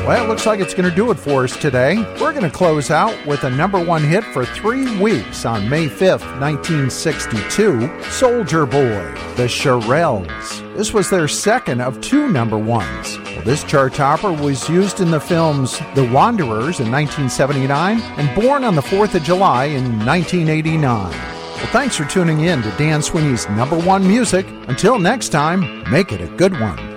Well, it looks like it's going to do it for us today. We're going to close out with a number one hit for 3 weeks on May 5th, 1962, Soldier Boy, the Shirelles. This was their second of 2 number ones. Well, this chart topper was used in the films The Wanderers in 1979 and Born on the 4th of July in 1989. Well, thanks for tuning in to Dan Sweeney's Number One Music. Until next time, make it a good one.